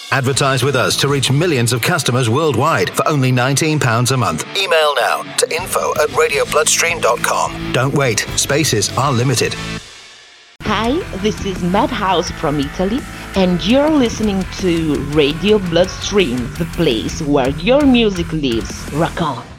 Advertise with us to reach millions of customers worldwide for only £19 a month. Email now to info@radiobloodstream.com. Don't wait. Spaces are limited. Hi, this is Madhouse from Italy, and you're listening to Radio Bloodstream, the place where your music lives. Rock on!